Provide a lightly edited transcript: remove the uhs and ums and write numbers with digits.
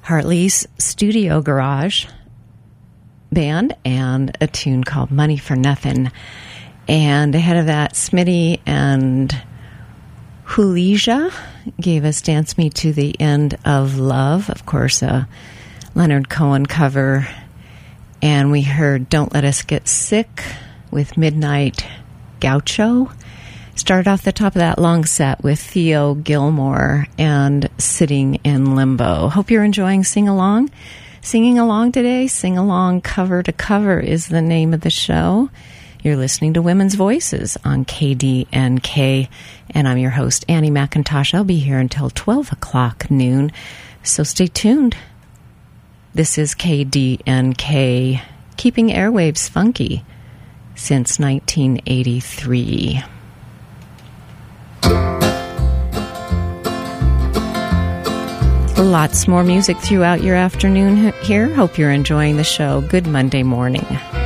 Hartley's Studio Garage Band and a tune called Money for Nothing. And ahead of that, Smitty and Hulija gave us Dance Me to the End of Love, of course, a Leonard Cohen cover. And we heard Don't Let Us Get Sick with Midnight Gaucho. Started off the top of that long set with Theo Gilmore and Sitting in Limbo. Hope you're enjoying Sing Along. Singing along today, Sing Along Cover to Cover is the name of the show. You're listening to Women's Voices on KDNK, and I'm your host, Annie McIntosh. I'll be here until 12 o'clock noon, so stay tuned. This is KDNK, keeping airwaves funky since 1983. Lots more music throughout your afternoon here. Hope you're enjoying the show. Good Monday morning.